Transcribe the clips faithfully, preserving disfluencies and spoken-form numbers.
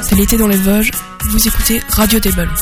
C'est l'été dans les Vosges, vous écoutez Radio des Ballons.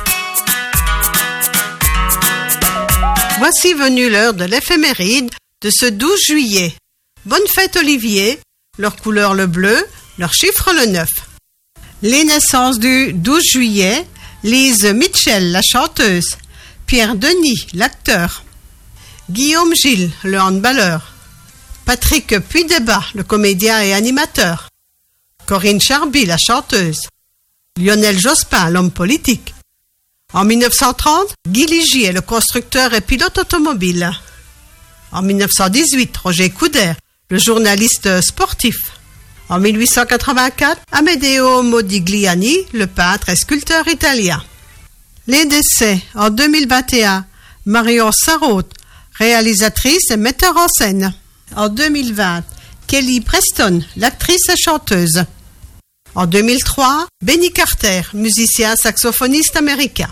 Voici venue l'heure de l'éphéméride de ce douze juillet. Bonne fête Olivier, leur couleur le bleu, leur chiffre le neuf. Les naissances du douze juillet, Lise Mitchell, la chanteuse, Pierre Denis, l'acteur, Guillaume Gilles, le handballeur, Patrick Puydébat, le comédien et animateur, Corinne Charby, la chanteuse, Lionel Jospin, l'homme politique. En mille neuf cent trente, Guy Ligier, le constructeur et pilote automobile. En mille neuf cent dix-huit, Roger Coudert, le journaliste sportif. En mille huit cent quatre-vingt-quatre, Amedeo Modigliani, le peintre et sculpteur italien. Les décès en deux mille vingt et un, Marion Sarraute, réalisatrice et metteur en scène. En deux mille vingt, Kelly Preston, l'actrice et chanteuse. En deux mille trois, Benny Carter, musicien saxophoniste américain.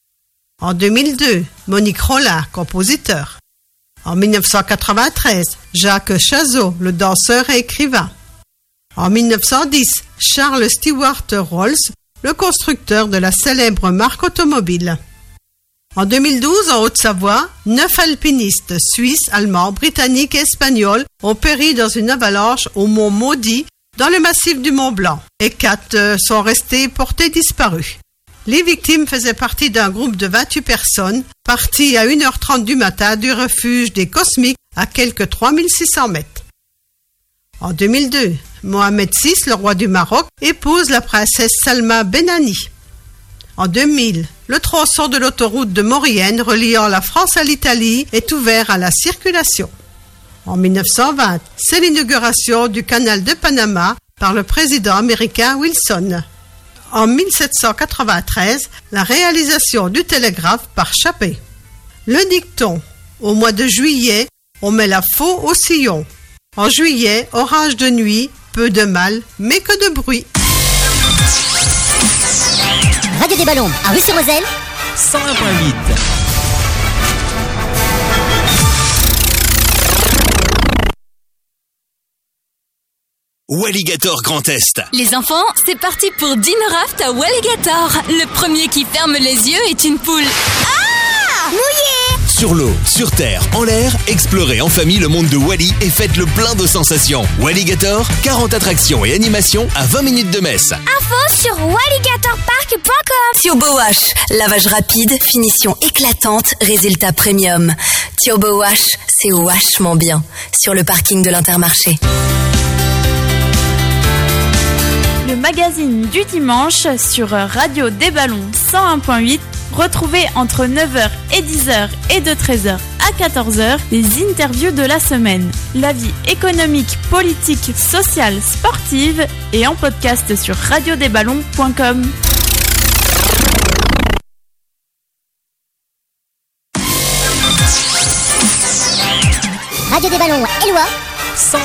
En deux mille deux, Monique Rollin, compositeur. En mille neuf cent quatre-vingt-treize, Jacques Chazot, le danseur et écrivain. En mille neuf cent dix, Charles Stewart Rolls, le constructeur de la célèbre marque automobile. En deux mille douze, en Haute-Savoie, neuf alpinistes suisses, allemands, britanniques et espagnols ont péri dans une avalanche au mont Maudit, dans le massif du Mont Blanc, et quatre sont restés portés disparus. Les victimes faisaient partie d'un groupe de vingt-huit personnes, partis à une heure trente du matin du refuge des Cosmiques à quelques trois mille six cents mètres. En deux mille deux, Mohamed six, le roi du Maroc, épouse la princesse Salma Benani. En deux mille, le tronçon de l'autoroute de Maurienne reliant la France à l'Italie est ouvert à la circulation. En mille neuf cent vingt, c'est l'inauguration du canal de Panama par le président américain Wilson. En mille sept cent quatre-vingt-treize, la réalisation du télégraphe par Chappé. Le dicton, au mois de juillet, on met la faux au sillon. En juillet, orage de nuit, peu de mal, mais que de bruit. Radio des Ballons, à Rue-sur-Moselle, cent un virgule huit. Walligator Grand Est. Les enfants, c'est parti pour Dinner Raft à Walligator. Le premier qui ferme les yeux est une poule. Ah, mouillé. Sur l'eau, sur terre, en l'air, explorez en famille le monde de Wally et faites le plein de sensations. Walligator, quarante attractions et animations à vingt minutes de Metz. Info sur walligator park point com. Turbo Wash, lavage rapide, finition éclatante, résultat premium. Turbo Wash, c'est vachement bien. Sur le parking de l'Intermarché. Le magazine du dimanche sur Radio des Ballons cent un virgule huit. Retrouvez entre neuf heures et dix heures et de treize heures à quatorze heures les interviews de la semaine. La vie économique, politique, sociale, sportive et en podcast sur radio des ballons point com. Radio des Ballons, Éloi.